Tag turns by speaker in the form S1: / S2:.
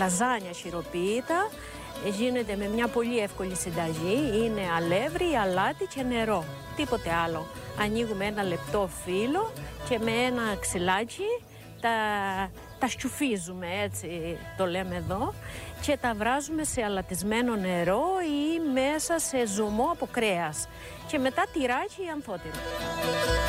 S1: λαζάνια σιροποίητα. Γίνεται με μια πολύ εύκολη συνταγή. Είναι αλεύρι, αλάτι και νερό. Τίποτε άλλο. Ανοίγουμε ένα λεπτό φύλλο και με ένα ξυλάκι τα σκιουφίζουμε, έτσι το λέμε εδώ, και τα βράζουμε σε αλατισμένο νερό ή μέσα σε ζουμό από κρέας. Και μετά τυράκι ή ανθότυρο.